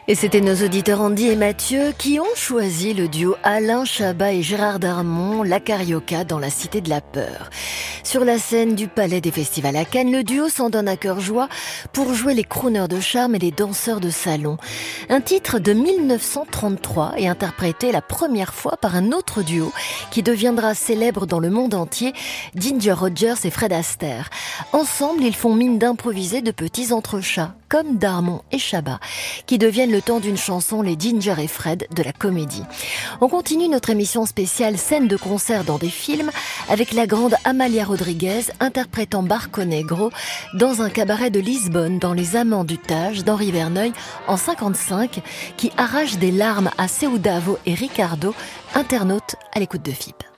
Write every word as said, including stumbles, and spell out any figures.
Et c'était nos auditeurs Andy et Mathieu qui ont choisi le duo Alain Chabat et Gérard Darmon, la Carioca dans la Cité de la Peur. Sur la scène du Palais des Festivals à Cannes, le duo s'en donne à cœur joie pour jouer les crooners de charme et les danseurs de salon. Un titre de mille neuf cent trente-trois et interprété la première fois par un autre duo qui deviendra célèbre dans le monde entier, Ginger Rogers et Fred Astaire. Ensemble, ils font mine d'improviser de petits entrechats, comme Darmon et Chabat, qui deviennent le temps d'une chanson les Ginger et Fred de la comédie. On continue notre émission spéciale scène de concert dans des films avec la grande Amalia Rodriguez interprétant Barco Negro dans un cabaret de Lisbonne dans Les Amants du Tage d'Henri Verneuil en cinquante-cinq qui arrache des larmes à Seudavo et Ricardo, internautes à l'écoute de F I P.